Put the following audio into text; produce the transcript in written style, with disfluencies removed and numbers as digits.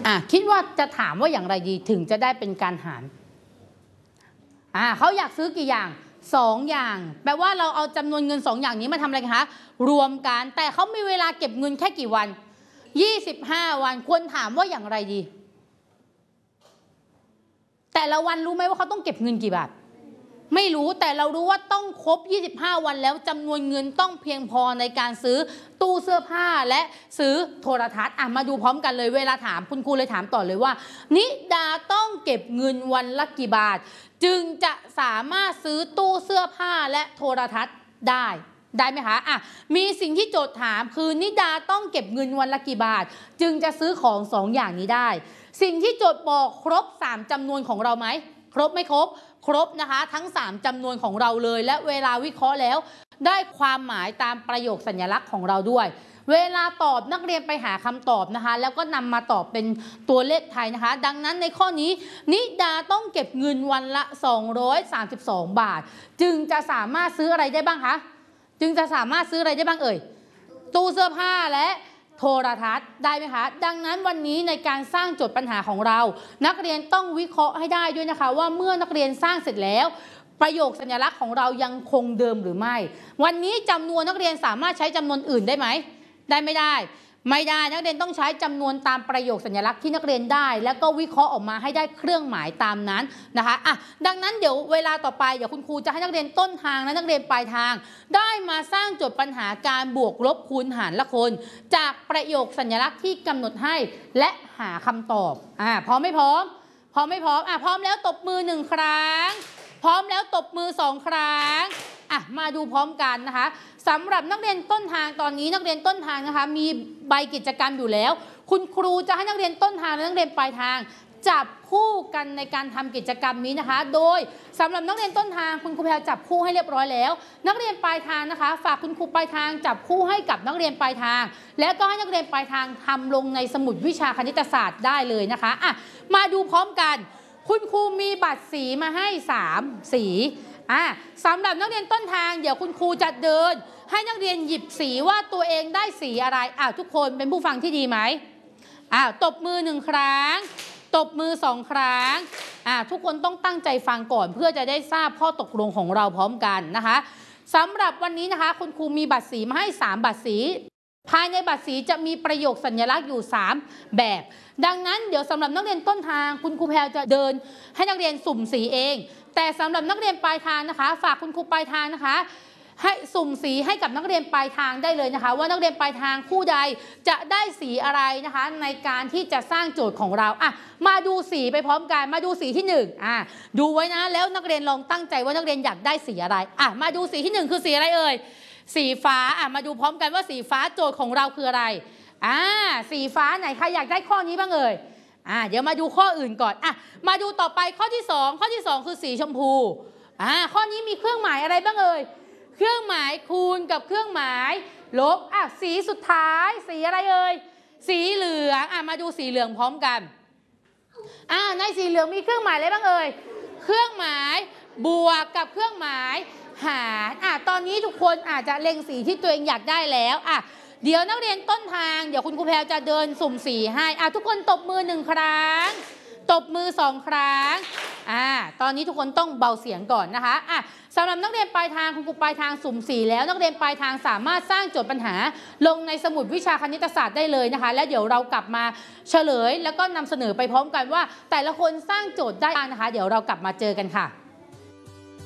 คิดว่าจะถามว่าอย่างไรดีถึงจะได้เป็นการหารเขาอยากซื้อกี่อย่าง2อย่างแปลว่าเราเอาจำนวนเงิน2อย่างนี้มาทำอะไรกันคะรวมกันแต่เขามีเวลาเก็บเงินแค่กี่วัน25วันควรถามว่าอย่างไรดีแต่ละวันรู้ไหมว่าเขาต้องเก็บเงินกี่บาทไม่รู้แต่เรารู้ว่าต้องครบ25วันแล้วจำนวนเงินต้องเพียงพอในการซื้อตู้เสื้อผ้าและซื้อโทรทัศน์มาดูพร้อมกันเลยเวลาถามคุณครูเลยถามต่อเลยว่านิดาต้องเก็บเงินวันละกี่บาทจึงจะสามารถซื้อตู้เสื้อผ้าและโทรทัศน์ได้ไหมคะมีสิ่งที่โจทย์ถามคือนิดาต้องเก็บเงินวันละกี่บาทจึงจะซื้อของ2อย่างนี้ได้สิ่งที่โจทย์บอกครบ3จำนวนของเราไหมครบไม่ครบครบนะคะทั้ง3จำนวนของเราเลยและเวลาวิเคราะห์แล้วได้ความหมายตามประโยคสัญลักษณ์ของเราด้วยเวลาตอบนักเรียนไปหาคำตอบนะคะแล้วก็นำมาตอบเป็นตัวเลขไทยนะคะดังนั้นในข้อนี้นิดาต้องเก็บเงินวันละ232บาทจึงจะสามารถซื้ออะไรได้บ้างคะจึงจะสามารถซื้ออะไรได้บ้างตู้เสื้อผ้าและโทรทัศน์ได้ไหมคะดังนั้นวันนี้ในการสร้างโจทย์ปัญหาของเรานักเรียนต้องวิเคราะห์ให้ได้ด้วยนะคะว่าเมื่อนักเรียนสร้างเสร็จแล้วประโยคสัญลักษณ์ของเรายังคงเดิมหรือไม่วันนี้จำนวนนักเรียนสามารถใช้จำนวนอื่นได้ไหมได้ไม่ได้นักเรียนต้องใช้จำนวนตามประโยคสัญลักษณ์ที่นักเรียนได้แล้วก็วิเคราะห์ออกมาให้ได้เครื่องหมายตามนั้นนะคะดังนั้นเดี๋ยวเวลาต่อไปเดี๋ยวคุณครูจะให้นักเรียนต้นทางและนักเรียนปลายทางได้มาสร้างโจทย์ปัญหาการบวกลบคูณหารละคนจากประโยคสัญลักษณ์ที่กำหนดให้และหาคำตอบพร้อมไม่พร้อมพร้อมไม่พร้อมพร้อมแล้วตบมือ1ครั้งพร้อมแล้วตบมือ2ครั้งมาดูพร้อมกันนะคะสำหรับนักเรียนต้นทางตอนนี้นักเรียนต้นทางนะคะมีใบกิจกรรมอยู่แล้วคุณครูจะให้นักเรียนต้นทางและนักเรียนปลายทางจับคู่กันในการทำกิจกรรมนี้นะคะโดยสำหรับนักเรียนต้นทางคุณครูแพรจับคู่ให้เรียบร้อยแล้วนักเรียนปลายทางนะคะฝากคุณครูปลายทางจับคู่ให้กับนักเรียนปลายทางแล้วก็ให้นักเรียนปลายทางทำลงในสมุดวิชาคณิตศาสตร์ได้เลยนะคะมาดูพร้อมกันคุณครูมีบัตรสีมาให้3สีสำหรับนักเรียนต้นทางเดี๋ยวคุณครูจะเดินให้นักเรียนหยิบสีว่าตัวเองได้สีอะไรทุกคนเป็นผู้ฟังที่ดีไหมตบมือ1ครั้งตบมือ2ครั้งทุกคนต้องตั้งใจฟังก่อนเพื่อจะได้ทราบข้อตกลงของเราพร้อมกันนะคะสำหรับวันนี้นะคะคุณครูมีบัตรสีมาให้3บัตรสีภายในบัตรสีจะมีประโยคสัญลักษณ์อยู่3แบบดังนั้นเดี๋ยวสำหรับนักเรียนต้นทางคุณครูแพรจะเดินให้นักเรียนสุ่มสีเองแต่สำหรับนักเรียนปลายทางนะคะฝากคุณครูปลายทางนะคะให้สุ่มสีให้กับนักเรียนปลายทางได้เลยนะคะว่านักเรียนปลายทางคู่ใดจะได้สีอะไรนะคะในการที่จะสร้างโจทย์ของเรามาดูสีไปพร้อมกันมาดูสีที่1ดูไว้นะแล้วนักเรียนลองตั้งใจว่านักเรียนอยากได้สีอะไรมาดูสีที่1คือสีอะไรเอ่ยสีฟ้ามาดูพร้อมกันว่าสีฟ้าโจทย์ของเราคืออะไรสีฟ้าไหนใครอยากได้ข้อนี้บ้างเอ่ยเดี๋ยวมาดูข้ออื่นก่อนมาดูต่อไปข้อที่2คือสีชมพูข้อนี้มีเครื่องหมายอะไรบ้างเอ่ยเครื่องหมายคูณกับเครื่องหมายลบสีสุดท้ายสีอะไรเอ่ยสีเหลืองมาดูสีเหลืองพร้อมกันในสีเหลืองมีเครื่องหมายอะไรบ้างเอ่ยเครื่องหมายบวกกับเครื่องหมายหารตอนนี้ทุกคนอาจจะเล็งสีที่ตัวเองอยากได้แล้วเดี๋ยวนักเรียนต้นทางเดี๋ยวคุณครูแพรจะเดินสุ่มสีให้ทุกคนตบมือ1ครั้งตบมือ2ครั้งตอนนี้ทุกคนต้องเบาเสียงก่อนนะคะสำหรับนักเรียนปลายทางคุณครูปลายทางสุ่มสีแล้วนักเรียนปลายทางสามารถสร้างโจทย์ปัญหาลงในสมุดวิชาคณิตศาสตร์ได้เลยนะคะและเดี๋ยวเรากลับมาเฉลยแล้วก็นำเสนอไปพร้อมกันว่าแต่ละคนสร้างโจทย์ได้นะคะเดี๋ยวเรากลับมาเจอกันค่ะ